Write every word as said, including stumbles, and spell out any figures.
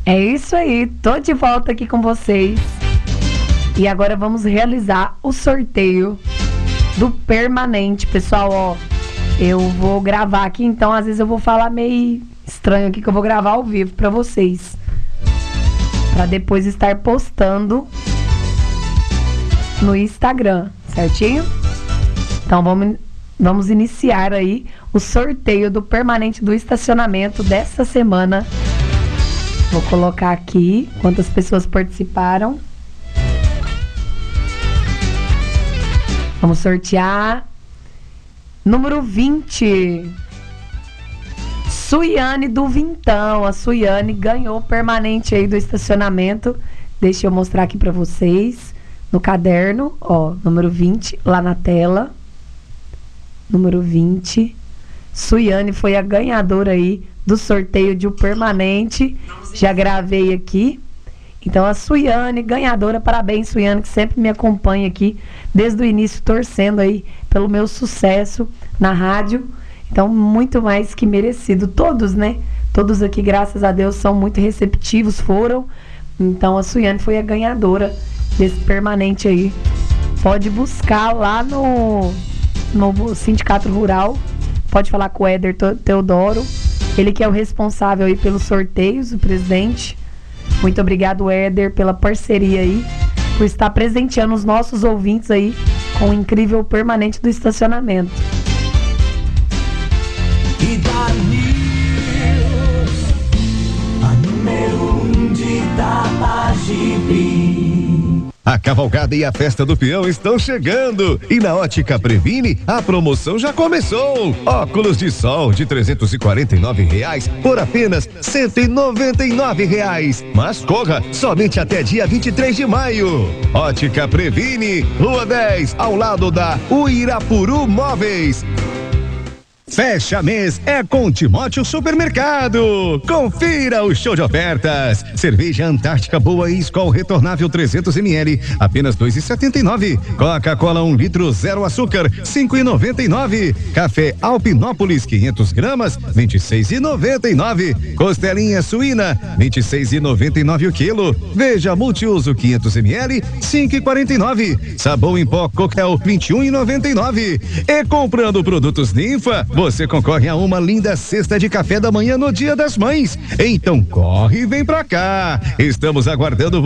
É isso aí, tô de volta aqui com vocês. E agora vamos realizar o sorteio do permanente. Pessoal, ó, eu vou gravar aqui, então às vezes eu vou falar meio estranho aqui, que eu vou gravar ao vivo pra vocês, pra depois estar postando no Instagram, certinho? Então vamos, vamos iniciar aí o sorteio do permanente do estacionamento dessa semana. Vou colocar aqui quantas pessoas participaram. Vamos sortear número vinte. Suiane do Vintão. A Suiane ganhou o permanente aí do estacionamento. Deixa eu mostrar aqui pra vocês no caderno, ó, número vinte lá na tela. Número vinte. Suiane foi a ganhadora aí do sorteio de um permanente. Já gravei aqui. Então a Suiane, ganhadora, parabéns Suiane, que sempre me acompanha aqui desde o início, torcendo aí pelo meu sucesso na rádio. Então muito mais que merecido, todos, né? Todos aqui, graças a Deus, são muito receptivos, foram. Então a Suiane foi a ganhadora desse permanente aí. Pode buscar lá no, no Sindicato Rural, pode falar com o Éder Teodoro, ele que é o responsável aí pelos sorteios, o presidente. Muito obrigado, Éder, pela parceria aí, por estar presenteando os nossos ouvintes aí com o incrível permanente do estacionamento. E da News, a número um de Itapajipe. A cavalgada e a festa do peão estão chegando e na Ótica Previne a promoção já começou. Óculos de sol de trezentos e quarenta e nove reais por apenas cento e noventa e nove reais. Mas corra, somente até dia vinte e três de maio. Ótica Previne, Rua dez, ao lado da Uirapuru Móveis. Fecha mês é com Timóteo Supermercado. Confira o show de ofertas. Cerveja Antártica Boa e Skol retornável trezentos mililitros, apenas dois e setenta e nove. Coca-Cola um litro zero açúcar, cinco e noventa e nove. Café Alpinópolis quinhentos gramas, vinte e seis e noventa e nove. Costelinha suína, vinte e seis e noventa e nove o quilo. Veja multiuso quinhentos mililitros, cinco e quarenta e nove. Sabão em pó Coquel, vinte e um e noventa e nove. E comprando produtos Ninfa, você concorre a uma linda cesta de café da manhã no Dia das Mães. Então corre e vem pra cá. Estamos aguardando